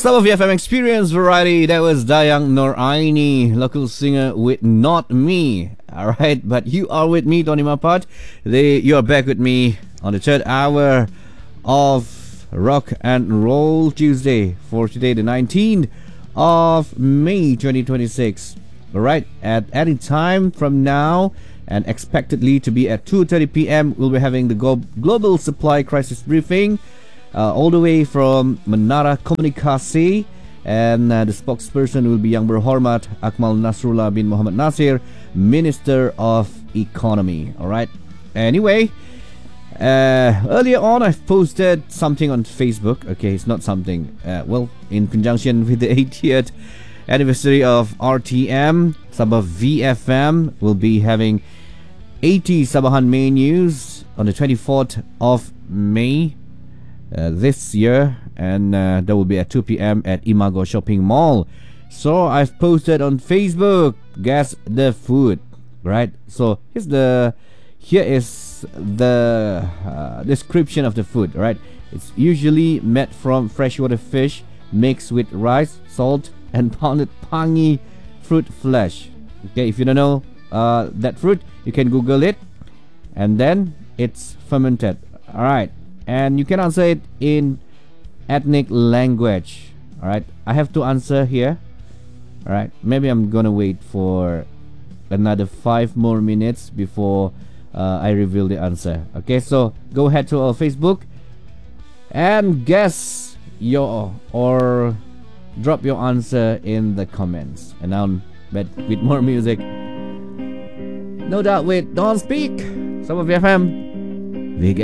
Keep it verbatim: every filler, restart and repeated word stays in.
Some of the F M Experience variety. That was Dayang Nur Aini, local singer with Not Me. Alright, but you are with me, Tony Mapat. They, you are back with me on the third hour of Rock and Roll Tuesday for today, the nineteenth of May twenty twenty-six. Alright, at any time from now and expectedly to be at two thirty p.m. we'll be having the Glo- Global Supply Crisis Briefing. Uh, all the way from Menara Komunikasi, and uh, the spokesperson will be Yang Berhormat Akmal Nasrullah bin Muhammad Nasir, Minister of Economy. Alright, anyway, uh, earlier on I've posted something on Facebook. Okay, it's not something, uh, well, in conjunction with the eightieth anniversary of R T M, Sabah V F M will be having eighty Sabahan May News on the twenty-fourth of May Uh, this year, and uh, that will be at two p.m. at Imago Shopping Mall. So I've posted on Facebook, guess the food, right? So here's the here is the uh, description of the food, right? It's usually made from freshwater fish mixed with rice, salt, and pounded pangi fruit flesh. Okay, if you don't know uh, that fruit, you can Google it, and then it's fermented. All right. And you can answer it in ethnic language. Alright, I have to answer here. Alright, maybe I'm gonna wait for another five more minutes before uh, I reveal the answer. Okay, so go ahead to our Facebook and guess your or drop your answer in the comments. And now but with more music, no doubt with Don't Speak, some of F M.